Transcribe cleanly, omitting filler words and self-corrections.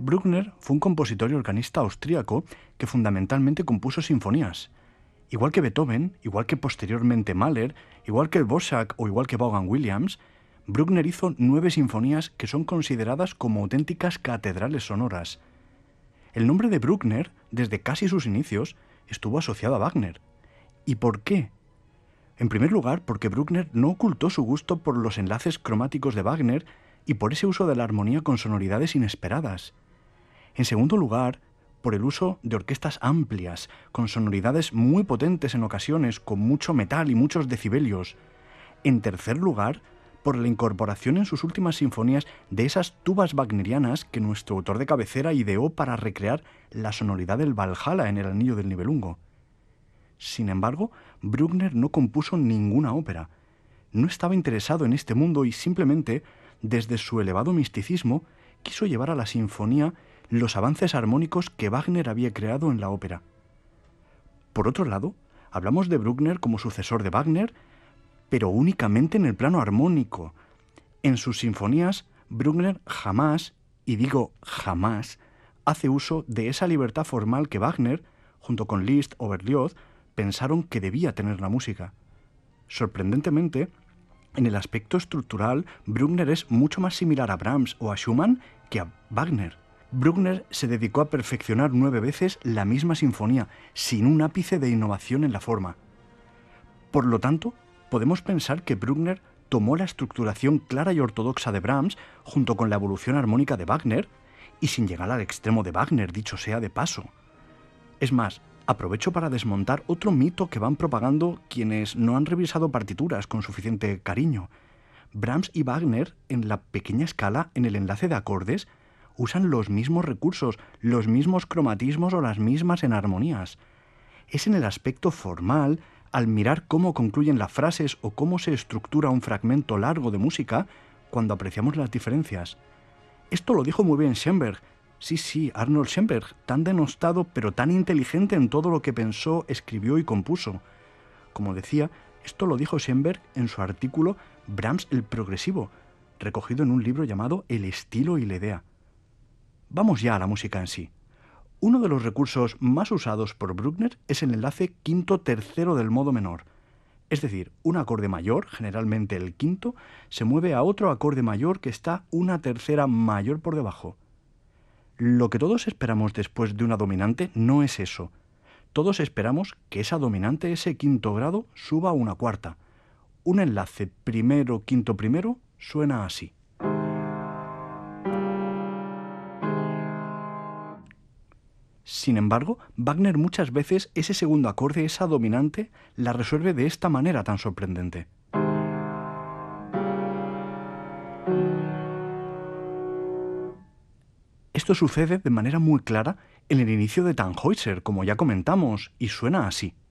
Bruckner fue un compositor y organista austríaco que fundamentalmente compuso sinfonías. Igual que Beethoven, igual que posteriormente Mahler, igual que Dvořák o igual que Vaughan Williams, Bruckner hizo 9 sinfonías que son consideradas como auténticas catedrales sonoras. El nombre de Bruckner, desde casi sus inicios, estuvo asociado a Wagner. ¿Y por qué? En primer lugar, porque Bruckner no ocultó su gusto por los enlaces cromáticos de Wagner y por ese uso de la armonía con sonoridades inesperadas. En segundo lugar, por el uso de orquestas amplias, con sonoridades muy potentes en ocasiones, con mucho metal y muchos decibelios. En tercer lugar, por la incorporación en sus últimas sinfonías de esas tubas wagnerianas que nuestro autor de cabecera ideó para recrear la sonoridad del Valhalla en el Anillo del Nibelungo. Sin embargo, Bruckner no compuso ninguna ópera. No estaba interesado en este mundo y simplemente, desde su elevado misticismo, quiso llevar a la sinfonía los avances armónicos que Wagner había creado en la ópera. Por otro lado, hablamos de Bruckner como sucesor de Wagner, pero únicamente en el plano armónico. En sus sinfonías, Bruckner jamás, y digo jamás, hace uso de esa libertad formal que Wagner, junto con Liszt o Berlioz, pensaron que debía tener la música. Sorprendentemente, en el aspecto estructural, Bruckner es mucho más similar a Brahms o a Schumann que a Wagner. Bruckner se dedicó a perfeccionar 9 veces la misma sinfonía, sin un ápice de innovación en la forma. Por lo tanto, podemos pensar que Bruckner tomó la estructuración clara y ortodoxa de Brahms junto con la evolución armónica de Wagner, y sin llegar al extremo de Wagner, dicho sea de paso. Es más, aprovecho para desmontar otro mito que van propagando quienes no han revisado partituras con suficiente cariño. Brahms y Wagner, en la pequeña escala, en el enlace de acordes, usan los mismos recursos, los mismos cromatismos o las mismas enarmonías. Es en el aspecto formal, al mirar cómo concluyen las frases o cómo se estructura un fragmento largo de música, cuando apreciamos las diferencias. Esto lo dijo muy bien Schoenberg. Sí, Arnold Schoenberg, tan denostado pero tan inteligente en todo lo que pensó, escribió y compuso. Como decía, esto lo dijo Schoenberg en su artículo Brahms el Progresivo, recogido en un libro llamado El estilo y la idea. Vamos ya a la música en sí. Uno de los recursos más usados por Bruckner es el enlace quinto-tercero del modo menor. Es decir, un acorde mayor, generalmente el quinto, se mueve a otro acorde mayor que está una tercera mayor por debajo. Lo que todos esperamos después de una dominante no es eso. Todos esperamos que esa dominante, ese quinto grado, suba a una cuarta. Un enlace primero-quinto-primero suena así. Sin embargo, Wagner muchas veces ese segundo acorde, esa dominante, la resuelve de esta manera tan sorprendente. Esto sucede de manera muy clara en el inicio de Tannhäuser, como ya comentamos, y suena así.